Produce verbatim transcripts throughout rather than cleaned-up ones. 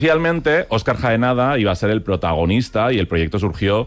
Inicialmente, Óscar Jaenada iba a ser el protagonista y el proyecto surgió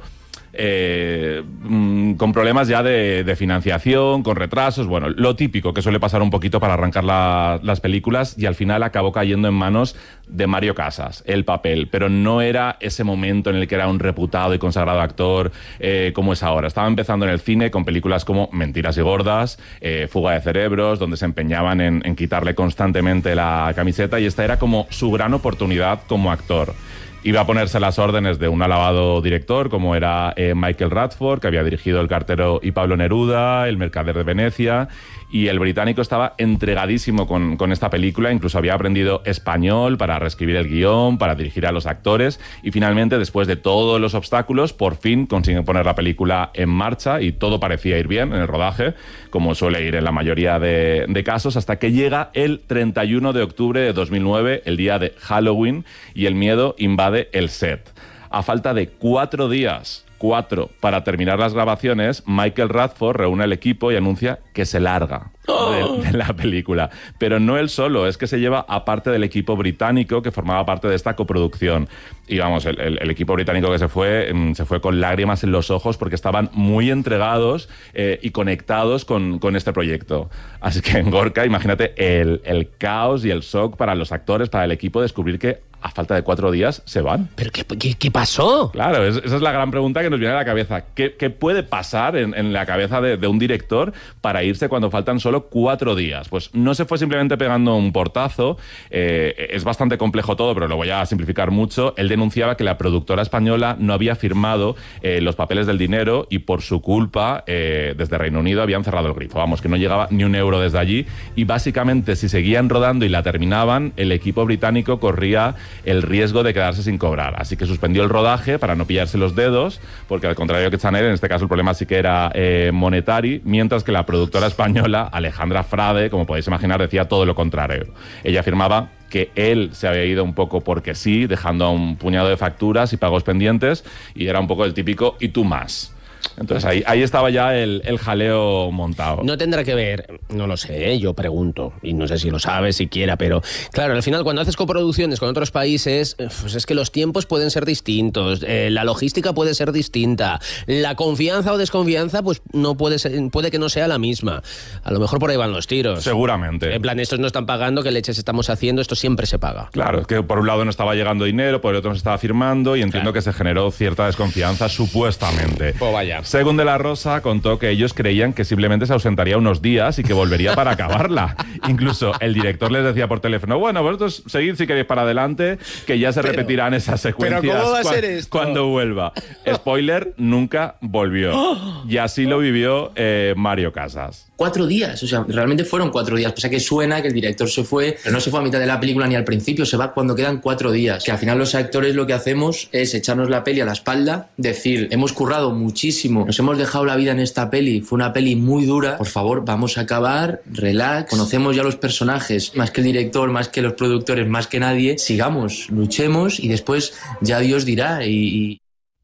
eh, con problemas ya de, de financiación, con retrasos, bueno, lo típico que suele pasar un poquito para arrancar la, las películas, y al final acabó cayendo en manos de Mario Casas, el papel, pero no era ese momento en el que era un reputado y consagrado actor eh, como es ahora. Estaba empezando en el cine con películas como Mentiras y Gordas, eh, Fuga de Cerebros, donde se empeñaban en, en quitarle constantemente la camiseta, y esta era como su gran oportunidad como actor. Iba a ponerse a las órdenes de un alabado director como era eh, Michael Radford, que había dirigido El cartero y Pablo Neruda, El mercader de Venecia, y el británico estaba entregadísimo con, con esta película. Incluso había aprendido español para reescribir el guión, para dirigir a los actores, y finalmente, después de todos los obstáculos, por fin consiguen poner la película en marcha y todo parecía ir bien en el rodaje, como suele ir en la mayoría de, de casos, hasta que llega el treinta y uno de octubre de dos mil nueve, el día de Halloween, y el miedo invade el set. A falta de cuatro días, cuatro, para terminar las grabaciones, Michael Radford reúne al equipo y anuncia que se larga de, de la película. Pero no él solo, es que se lleva a parte del equipo británico que formaba parte de esta coproducción. Y vamos, el, el, el equipo británico que se fue, se fue con lágrimas en los ojos porque estaban muy entregados eh, y conectados con, con este proyecto. Así que en Gorka, imagínate el, el caos y el shock para los actores, para el equipo, descubrir que a falta de cuatro días se van. ¿Pero qué, qué, qué pasó? Claro, es, esa es la gran pregunta que nos viene a la cabeza. ¿Qué, qué puede pasar en, en la cabeza de, de un director para irse cuando faltan solo cuatro días? Pues no se fue simplemente pegando un portazo. Eh, es bastante complejo todo, pero lo voy a simplificar mucho. Él denunciaba que la productora española no había firmado eh, los papeles del dinero, y por su culpa, eh, desde Reino Unido habían cerrado el grifo. Vamos, que no llegaba ni un euro desde allí. Y básicamente, si seguían rodando y la terminaban, el equipo británico corría el riesgo de quedarse sin cobrar. Así que suspendió el rodaje para no pillarse los dedos, porque al contrario que Chanel, en este caso el problema sí que era eh, monetario, mientras que la productora española, Alejandra Frade, como podéis imaginar, decía todo lo contrario. Ella afirmaba que él se había ido un poco porque sí, dejando a un puñado de facturas y pagos pendientes, y era un poco el típico «y tú más». Entonces ahí, ahí estaba ya el, el jaleo montado. No tendrá que ver, no lo sé, ¿eh? Yo pregunto, y no sé si lo sabes siquiera, pero claro, al final cuando haces coproducciones con otros países, pues es que los tiempos pueden ser distintos, eh, la logística puede ser distinta, la confianza o desconfianza pues no puede ser, puede que no sea la misma. A lo mejor por ahí van los tiros. Seguramente. En plan, estos no están pagando, ¿qué leches estamos haciendo? Esto siempre se paga. Claro, es que por un lado no estaba llegando dinero, por el otro no se estaba firmando, y entiendo claro que se generó cierta desconfianza, supuestamente. Pues vaya. Según De la Rosa, contó que ellos creían que simplemente se ausentaría unos días y que volvería para acabarla. Incluso el director les decía por teléfono: bueno, vosotros seguid si queréis para adelante, que ya se pero, repetirán esas secuencias. ¿Pero cómo va a cu- ser esto? Cuando vuelva. Spoiler, nunca volvió. Y así lo vivió eh, Mario Casas. Cuatro días, o sea, realmente fueron cuatro días. Pasa que suena que el director se fue, pero no se fue a mitad de la película ni al principio, se va cuando quedan cuatro días. Que al final los actores lo que hacemos es echarnos la peli a la espalda, decir, hemos currado muchísimo, nos hemos dejado la vida en esta peli, fue una peli muy dura, por favor, vamos a acabar, relax, conocemos ya los personajes, más que el director, más que los productores, más que nadie, sigamos, luchemos y después ya Dios dirá y... y...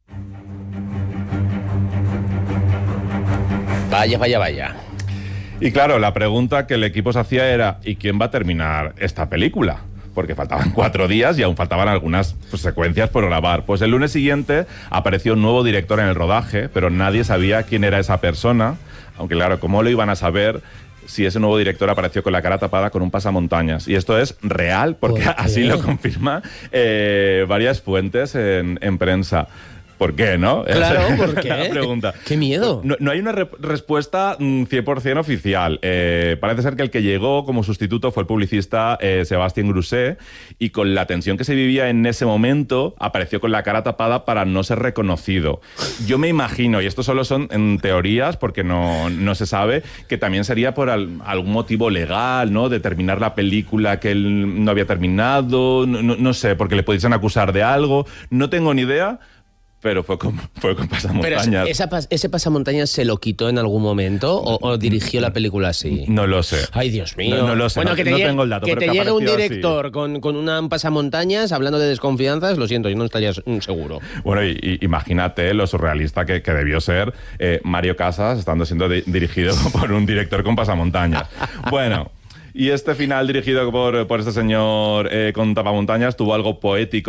Vaya, vaya, vaya. Y claro, la pregunta que el equipo se hacía era: ¿y quién va a terminar esta película? Porque faltaban cuatro días y aún faltaban algunas pues, secuencias por grabar. Pues el lunes siguiente apareció un nuevo director en el rodaje, pero nadie sabía quién era esa persona, aunque claro, ¿cómo lo iban a saber si ese nuevo director apareció con la cara tapada con un pasamontañas? Y esto es real, porque así lo confirma eh, varias fuentes en, en prensa. ¿Por qué, no? Claro, ¿por qué? La pregunta. ¡Qué miedo! No, no hay una re- respuesta cien por ciento oficial. Eh, parece ser que el que llegó como sustituto fue el publicista eh, Sébastien Grousset, y con la tensión que se vivía en ese momento, apareció con la cara tapada para no ser reconocido. Yo me imagino, y esto solo son en teorías porque no, no se sabe, que también sería por al, algún motivo legal, ¿no? De terminar la película que él no había terminado, no, no, no sé, porque le pudiesen acusar de algo. No tengo ni idea. Pero fue con, fue con pasamontañas. Pero esa, ¿ese pasamontañas se lo quitó en algún momento o, o dirigió la película así? No lo sé. Ay, Dios mío. No, no lo sé, bueno, no, que te no llegue, tengo el dato. Que pero te que llegue un director así. con, con una pasamontañas hablando de desconfianzas, lo siento, yo no estaría seguro. Bueno, y, y imagínate lo surrealista que, que debió ser eh, Mario Casas estando siendo di- dirigido por un director con pasamontañas. Bueno... Y este final dirigido por, por este señor eh, con tapamontañas tuvo algo poético